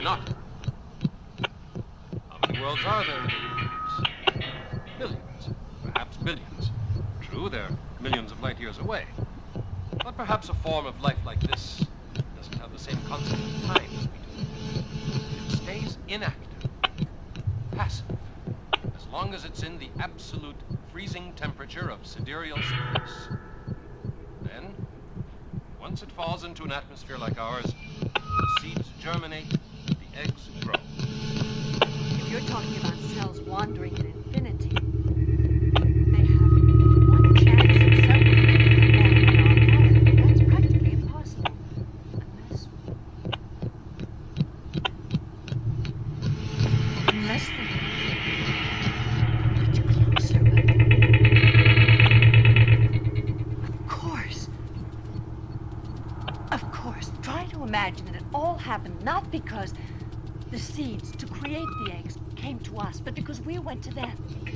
not? How many worlds are there in the universe? Millions, perhaps billions. True, they're millions of light years away. But perhaps a form of life like this doesn't have the same concept of time as we do. It stays inactive, passive, as long as it's in the absolute freezing temperature of sidereal surface. Then, once it falls into an atmosphere like ours, the seeds germinate, the eggs grow. If you're talking about cells wandering in infinity, they have one chance in several million of falling on our planet. That's practically impossible. Unless they much closer, but of course, try to imagine that it all happened not because the seeds to create the eggs came to us, but because we went to them.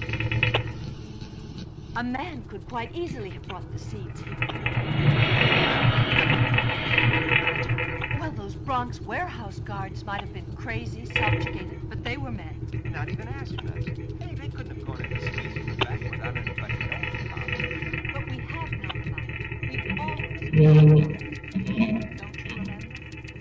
A man could quite easily have brought the seeds here. Well, those Bronx warehouse guards might have been crazy, subjugated, but they were men. Not even astronauts. Hey, they couldn't have gone into space and back without anybody knowing. But we have no life. We've always